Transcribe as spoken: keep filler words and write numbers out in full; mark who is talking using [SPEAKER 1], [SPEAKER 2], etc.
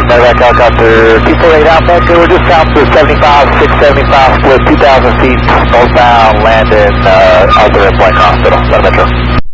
[SPEAKER 1] Medevac helicopter two four eight Alpha Echo, we're just south to seventy-five, six seventy-five split, two thousand feet, northbound, landing uh, Arthur Airplane Hospital, Metro.